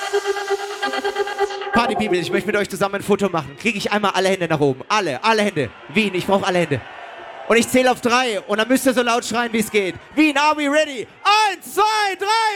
Party People, ich möchte mit euch zusammen ein Foto machen. Kriege ich einmal alle Hände nach oben. Alle Hände. Wien, ich brauche alle Hände. Und ich zähle auf 3 und dann müsst ihr so laut schreien, wie es geht. Wien, are we ready? 1, 2, 3,